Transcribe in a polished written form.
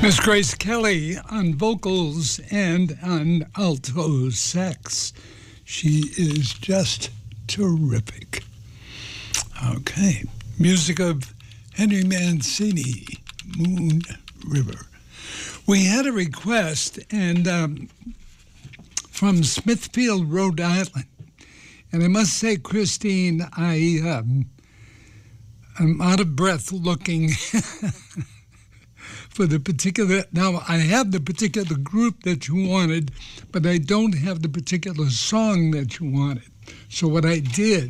Miss Grace Kelly on vocals and on alto sax. She is just terrific. Okay. Music of Henry Mancini, Moon River. We had a request and from Smithfield, Rhode Island. And I must say, Christine, I'm out of breath looking for the particular, now I have the particular group that you wanted, but I don't have the particular song that you wanted. So what I did